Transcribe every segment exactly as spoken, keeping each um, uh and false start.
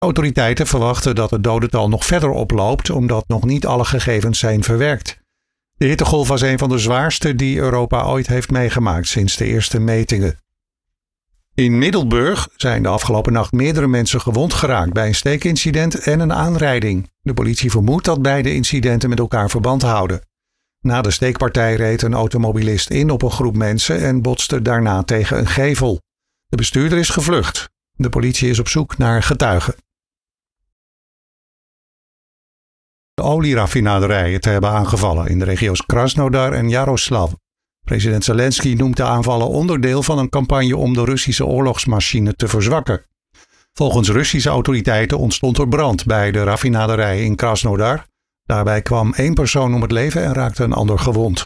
Autoriteiten verwachten dat het dodental nog verder oploopt omdat nog niet alle gegevens zijn verwerkt. De hittegolf was een van de zwaarste die Europa ooit heeft meegemaakt sinds de eerste metingen. In Middelburg zijn de afgelopen nacht meerdere mensen gewond geraakt bij een steekincident en een aanrijding. De politie vermoedt dat beide incidenten met elkaar verband houden. Na de steekpartij reed een automobilist in op een groep mensen en botste daarna tegen een gevel. De bestuurder is gevlucht. De politie is op zoek naar getuigen. De olieraffinaderijen te hebben aangevallen in de regio's Krasnodar en Jaroslav. President Zelensky noemt de aanvallen onderdeel van een campagne om de Russische oorlogsmachine te verzwakken. Volgens Russische autoriteiten ontstond er brand bij de raffinaderij in Krasnodar. Daarbij kwam één persoon om het leven en raakte een ander gewond.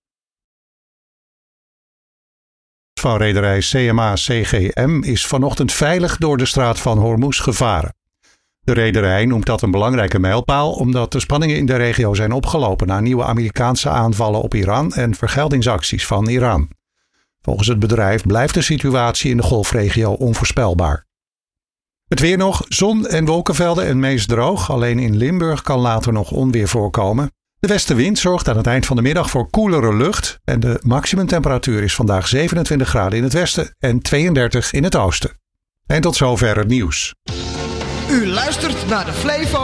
Van rederij C M A C G M is vanochtend veilig door de straat van Hormuz gevaren. De rederij noemt dat een belangrijke mijlpaal omdat de spanningen in de regio zijn opgelopen na nieuwe Amerikaanse aanvallen op Iran en vergeldingsacties van Iran. Volgens het bedrijf blijft de situatie in de golfregio onvoorspelbaar. Het weer nog, zon en wolkenvelden en meest droog. Alleen in Limburg kan later nog onweer voorkomen. De westenwind zorgt aan het eind van de middag voor koelere lucht. En de maximumtemperatuur is vandaag zevenentwintig graden in het westen en tweeëndertig in het oosten. En tot zover het nieuws. U luistert naar de Flevo